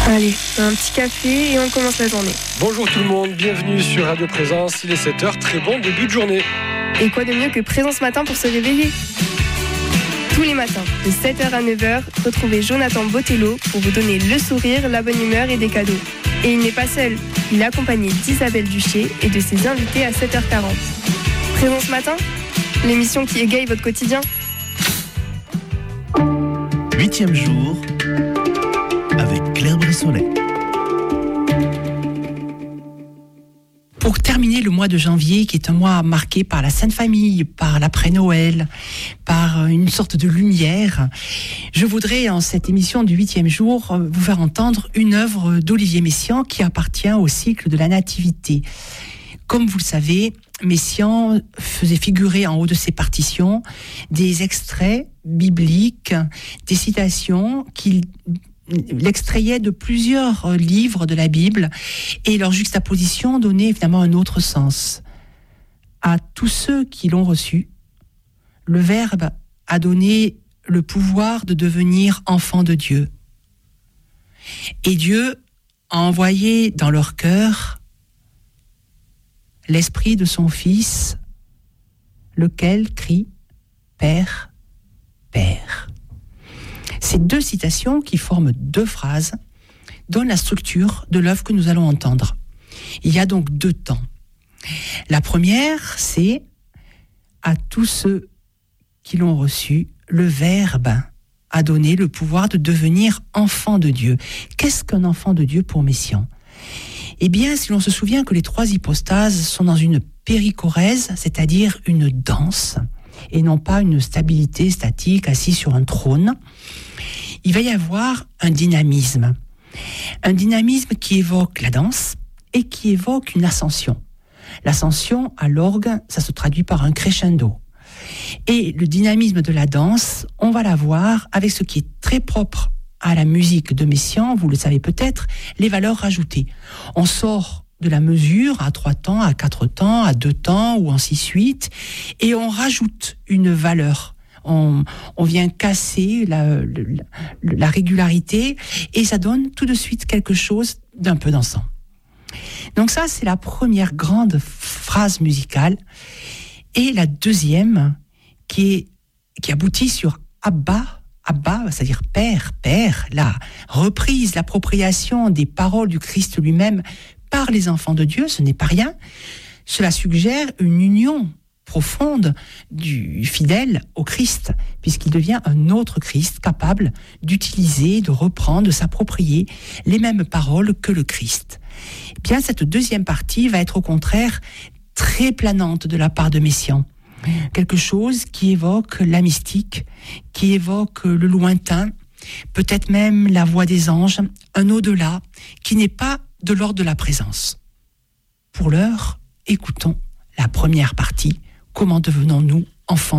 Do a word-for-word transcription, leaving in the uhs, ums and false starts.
Allez, un petit café et on commence la journée. Bonjour tout le monde, bienvenue sur Radio Présence, il est sept heures, très bon début de journée. Et quoi de mieux que Présence Matin pour se réveiller ? Tous les matins, de sept heures à neuf heures, retrouvez Jonathan Botello pour vous donner le sourire, la bonne humeur et des cadeaux. Et il n'est pas seul, il est accompagné d'Isabelle Duché et de ses invités à sept heures quarante. Présence Matin, l'émission qui égaye votre quotidien. Huitième jour, avec Claire Bressolet. Pour terminer le mois de janvier, qui est un mois marqué par la Sainte Famille, par l'après-Noël, par une sorte de lumière, je voudrais, en cette émission du huitième jour, vous faire entendre une œuvre d'Olivier Messiaen qui appartient au cycle de la Nativité. Comme vous le savez, Messiaen faisait figurer en haut de ses partitions des extraits bibliques, des citations qu'il l'extrayait de plusieurs livres de la Bible et leur juxtaposition donnait évidemment un autre sens. À tous ceux qui l'ont reçu, le Verbe a donné le pouvoir de devenir enfants de Dieu. Et Dieu a envoyé dans leur cœur l'esprit de son Fils, lequel crie « Père, Père ». Ces deux citations, qui forment deux phrases, donnent la structure de l'œuvre que nous allons entendre. Il y a donc deux temps. La première, c'est « À tous ceux qui l'ont reçu, le Verbe a donné le pouvoir de devenir enfant de Dieu ». Qu'est-ce qu'un enfant de Dieu pour Messiaen ? Eh bien, si l'on se souvient que les trois hypostases sont dans une périchorèse, c'est-à-dire une danse, et non pas une stabilité statique assis sur un trône, il va y avoir un dynamisme. Un dynamisme qui évoque la danse et qui évoque une ascension. L'ascension à l'orgue, ça se traduit par un crescendo. Et le dynamisme de la danse, on va la voir avec ce qui est très propre à la musique de Messiaen, vous le savez peut-être, les valeurs rajoutées. On sort de la mesure à trois temps, à quatre temps, à deux temps ou ainsi de suite, et on rajoute une valeur. On, on vient casser la, la, la régularité et ça donne tout de suite quelque chose d'un peu dansant. Donc ça, c'est la première grande phrase musicale. Et la deuxième, qui, est, qui aboutit sur Abba, Abba, c'est-à-dire Père, Père, la reprise, l'appropriation des paroles du Christ lui-même par les enfants de Dieu, ce n'est pas rien. Cela suggère une union profonde du fidèle au Christ, puisqu'il devient un autre Christ capable d'utiliser, de reprendre, de s'approprier les mêmes paroles que le Christ. Et bien, cette deuxième partie va être au contraire très planante de la part de Messiaen. Quelque chose qui évoque la mystique, qui évoque le lointain, peut-être même la voix des anges, un au-delà qui n'est pas de l'ordre de la présence. Pour l'heure, écoutons la première partie. Comment devenons-nous enfants de Dieu ?